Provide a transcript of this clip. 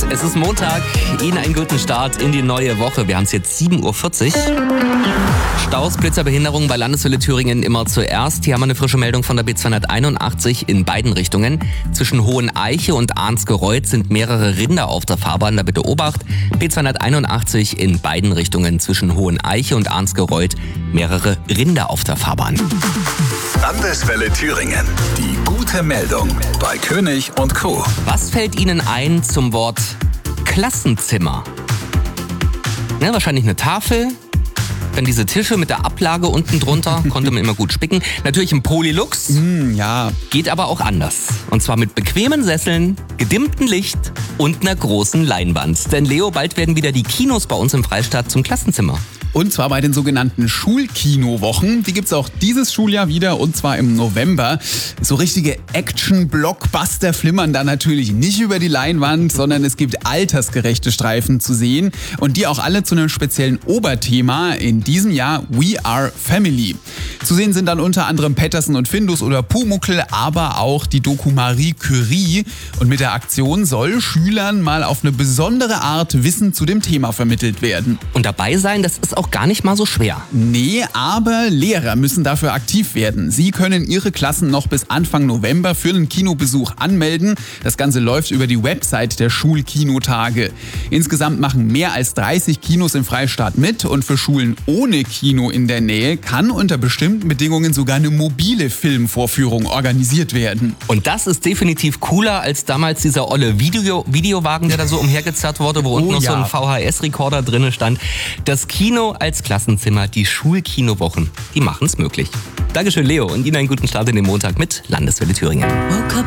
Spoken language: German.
Es ist Montag, Ihnen einen guten Start in die neue Woche. Wir haben es jetzt 7.40 Uhr. Staus, Blitzerbehinderungen bei Landeswelle Thüringen immer zuerst. Hier haben wir eine frische Meldung von der B281 in beiden Richtungen. Zwischen Hoheneiche und Arnsgereuth sind mehrere Rinder auf der Fahrbahn, da bitte Obacht. B281 in beiden Richtungen zwischen Hoheneiche und Arnsgereuth mehrere Rinder auf der Fahrbahn. Landeswelle Thüringen. Die gute Meldung bei König und Co. Was fällt Ihnen ein zum Wort Klassenzimmer? Ja, wahrscheinlich eine Tafel. Dann diese Tische mit der Ablage unten drunter, konnte man immer gut spicken. Natürlich ein Polylux. Ja. Geht aber auch anders. Und zwar mit bequemen Sesseln, gedimmtem Licht und einer großen Leinwand. Denn Leo, bald werden wieder die Kinos bei uns im Freistaat zum Klassenzimmer. Und zwar bei den sogenannten Schulkinowochen. Die gibt's auch dieses Schuljahr wieder, und zwar im November. So richtige Action-Blockbuster flimmern da natürlich nicht über die Leinwand, sondern es gibt altersgerechte Streifen zu sehen. Und die auch alle zu einem speziellen Oberthema. In diesem Jahr We Are Family. Zu sehen sind dann unter anderem Petersen und Findus oder Pumuckl, aber auch die Doku Marie Curie. Und mit der Aktion soll Schülern mal auf eine besondere Art Wissen zu dem Thema vermittelt werden. Und dabei sein, das ist auch gar nicht mal so schwer. Nee, aber Lehrer müssen dafür aktiv werden. Sie können ihre Klassen noch bis Anfang November für einen Kinobesuch anmelden. Das Ganze läuft über die Website der Schulkinotage. Insgesamt machen mehr als 30 Kinos im Freistaat mit, und für Schulen ohne Kino in der Nähe kann unter bestimmten Bedingungen sogar eine mobile Filmvorführung organisiert werden. Und das ist definitiv cooler als damals dieser olle Videowagen, der da so umhergezerrt wurde, wo unten noch so ein VHS-Rekorder drin stand. Das Kino als Klassenzimmer, die Schulkinowochen, die machen es möglich. Dankeschön, Leo, und Ihnen einen guten Start in den Montag mit Landeswelle Thüringen.